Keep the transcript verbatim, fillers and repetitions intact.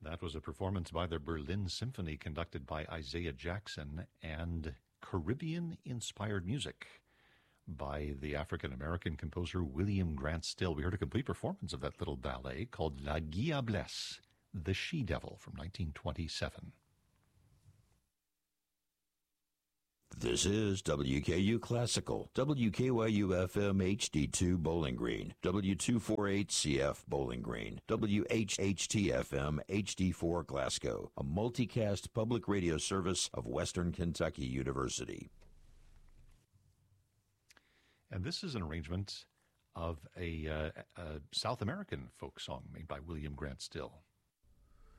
That was a performance by the Berlin Symphony conducted by Isaiah Jackson, and Caribbean-inspired music by the African-American composer William Grant Still. We heard a complete performance of that little ballet called La Diablesse, the She-Devil, from nineteen twenty-seven. This is W K U Classical, W K Y U F M H D two Bowling Green, W two forty-eight C F Bowling Green, W H H T F M H D four Glasgow, a multicast public radio service of Western Kentucky University. And this is an arrangement of a, uh, a South American folk song made by William Grant Still.